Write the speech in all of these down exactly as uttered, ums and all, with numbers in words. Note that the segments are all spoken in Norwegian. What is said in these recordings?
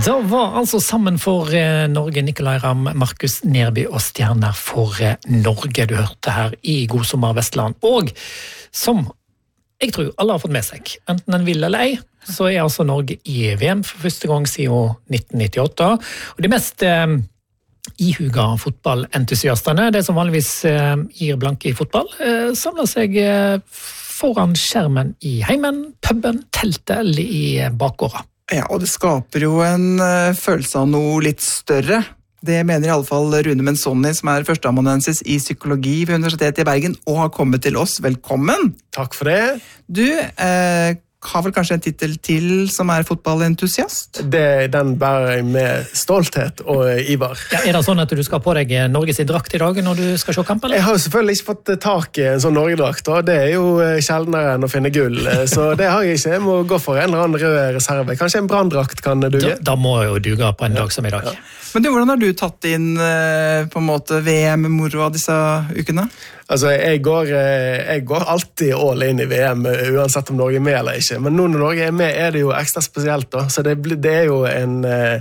Da var altså sammen for Norge Nicolai Ramm, Markus Nerby og Stjerner for Norge du hørte her i God sommer Vestland. Og som jeg tror alle har fått med seg, enten en vil eller ei, så er altså Norge i V M for første gang siden nitten nittiåtte. Og de mest eh, ihuga fotballentusiastene, det som vanligvis eh, gir blanke i fotball, eh, samler seg eh, foran skjermen i heimen, puben, teltet eller i bakgården. Ja, og det skaper jo en uh, følelse av noe litt større. Det mener i alle fall Rune Menzoni, som er førsteamanuensis i psykologi ved Universitetet i Bergen, og har kommet til oss. Velkommen! Takk for det. Du uh, har vel kanskje en titel til som er fotballentusiast? Det, den bærer jeg med stolthet og iver. Ja, er det sånn at du skal på deg Norges drakt i dag når du skal se kamp, eller? Jeg har jo selvfølgelig ikke fått tak i en sånn Norgedrakt, og det er jo sjeldnere enn å finne gull. Så det har jeg ikke. Jeg må gå for en eller annen rød reserve. Kanskje en branddrakt kan duge? Da, da må jo duge på en dag som i dag. Ja. Men du, hvordan har du tatt inn på en måte V M-moro av disse ukene? Altså, jeg går, jeg går alltid all in i V M, uansett om Norge er med eller ikke. Men nå når Norge er med, er det jo ekstra spesielt da. Så det, det er jo en...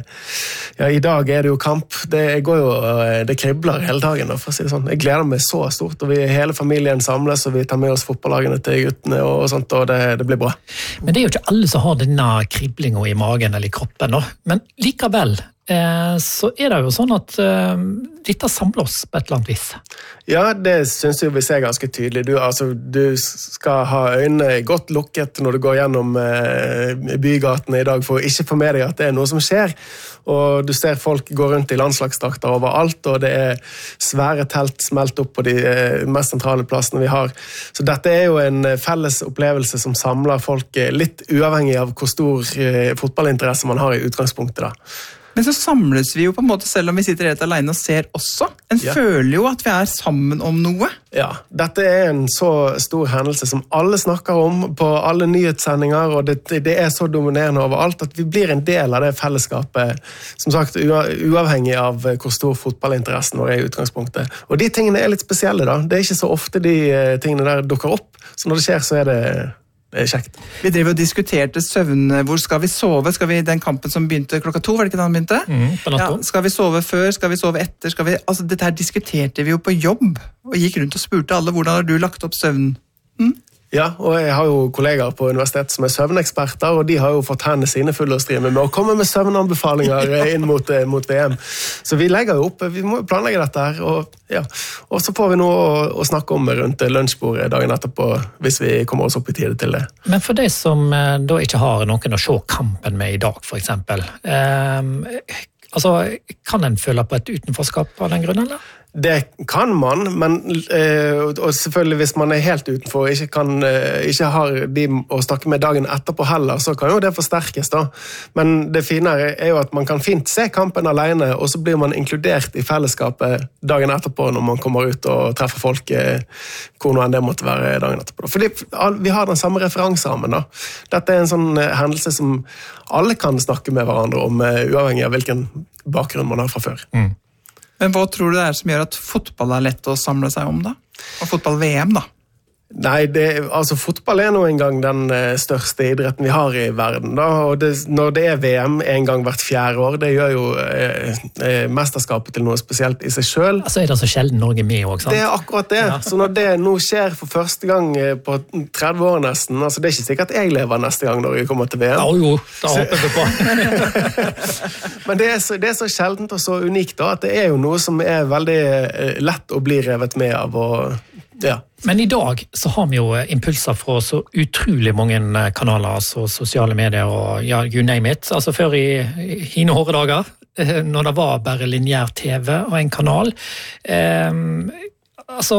Ja, i dag er det jo kamp. Det går jo... Det kribler hele dagen, da, for å si det sånn. Jeg gleder meg så stort, og vi hele familien samles, og vi tar med oss fotballagene til guttene og sånt, og det, det blir bra. Men det er jo ikke alle som har denne kriblingen i magen eller i kroppen, da. Men likevel... Eh, så er det jo sånn at eh, dette samler oss på et eller annet vis. Ja, det synes jeg vi ser ganske tydelig. Du, altså, du skal ha øynene godt lukket når du går gjennom eh, bygatene i dag for å ikke få med deg at det er noe som skjer. Og du ser folk gå rundt i landslagsdrakter overalt, og det er svære telt smelt opp på de eh, mest sentrale plassene vi har. Så dette er jo en felles opplevelse som samler folk eh, litt uavhengig av hvor stor eh, fotballinteresse man har i utgangspunktet da. Men så samles vi jo på en måte, selv om vi sitter helt alene og ser også. En ja. føler jo at vi er sammen om noe. Ja, dette er en så stor hendelse som alle snakker om på alle nyhetssendinger, og det, det er så dominerende overalt at vi blir en del av det fellesskapet, som sagt, uavhengig av hvor stor fotballinteressen vår er i utgangspunktet. Og de tingene er litt spesielle da. Det er ikke så ofte de tingene der dukker opp, så når det skjer så er det... Det er kjekt. Vi drev og diskuterte søvn. Hvor skal vi sove? Skal vi den kampen som begynte klokka to, var det ikke den begynte? Mm, på natta. Ja, skal vi sove før? Skal vi sove etter? Skal vi... Altså, dette her diskuterte vi jo på jobb, og gikk rundt og spurte alle, hvordan har du lagt opp søvn? Hm? Ja, og jeg har jo kollegaer på universitet som er søvneksperter, og de har jo fått hendene sine fulle å strime med å komme med søvnanbefalinger inn mot, mot V M. Så vi legger jo opp, vi må planlegge dette her, og, ja. og så får vi noe å, å snakke om rundt lunsjbordet dagen etterpå, hvis vi kommer oss opp i tide til det. Men for de som da ikke har noen å se kampen med i dag, for eksempel, eh, altså, kan en føle på et utenforskap av den grunnen, eller? Det kan man, men eh, og selvfølgelig hvis man er helt utenfor og ikke, kan, eh, ikke har de å snakke med dagen etterpå heller, så kan jo det forsterkes da. Men det fine er jo at man kan fint se kampen alene, og så blir man inkludert i fellesskapet dagen etterpå når man kommer ut og treffer folk eh, hvor noe enn det måtte være dagen etterpå. Fordi vi har den samme referanserammen da. Dette er en sånn eh, hendelse som alle kan snakke med hverandre om, eh, uavhengig av hvilken bakgrunn man har fra før. Mm. Men hva tror du det er som gjør at fotball er lett å samle seg om da? Og fotball-V M da? Nei, det, altså fotball er nå en gang den største idretten vi har i verden. Da. Og det, når det er V M en gang hvert fjerde år, det gjør jo eh, mesterskapet til noe spesielt i seg selv. Altså er det så sjelden Norge med også, sant? Det er akkurat det. Ja. Så når det nå skjer for første gang på tretti år nesten, altså det er ikke sikkert at jeg lever neste gang når jeg kommer til V M. Ja, jo, da håper vi på. Men det er, så, det er så sjeldent og så unikt da, at det er jo noe som er veldig lett å bli revet med av og ja. Men i dag så har vi jo impulser fra så utrolig mange kanaler, altså sosiale medier og ja, you name it. Altså før i, i hine hårde dager, når det var bare lineær T V og en kanal. Eh, altså,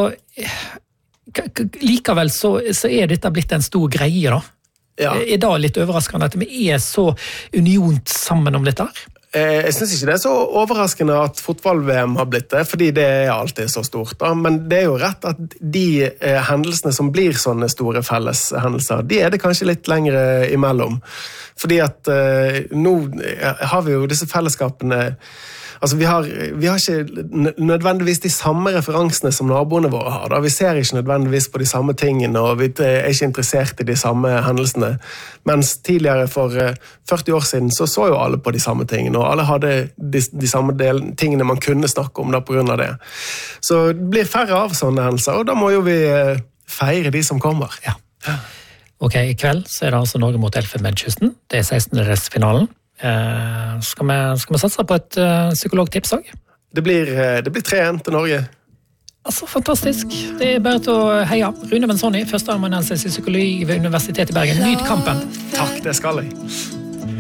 likevel så, så er dette blitt en stor greie da. Ja. Er det litt overraskende at vi er så uniont sammen om dette her? Jeg synes ikke det er så overraskende at fotball-V M har blitt det, fordi det er alltid så stort. Da. Men det er jo rett at de eh, hendelsene som blir sånne store felleshendelser, de er det kanskje litt lengre imellom. Fordi at eh, nå har vi jo disse fellesskapene altså vi har, vi har ikke nødvendigvis de samme referansene som naboene våre har. Da. Vi ser ikke nødvendigvis på de samme tingene, og vi er ikke interessert i de samme hendelsene. Mens tidligere, for førti år siden, så så jo alle på de samme tingene, og alle hadde de, de samme del, tingene man kunne snakke om da, på grunn av det. Så det blir færre av sånne hendelser, og da må jo vi feire de som kommer. Ja. Ok, i kveld så er det altså Norge mot Elfenbenskysten. Det er sekstendedelsfinalen. Eh, skal, vi, skal vi satse på et uh, psykologtips også? Det blir, det blir tre en til Norge. Altså, fantastisk. Det er bare til å heie. Rune Benzoni, førsteamanuensis i psykologi ved Universitetet i Bergen. Nyt kampen. Takk, det skal jeg.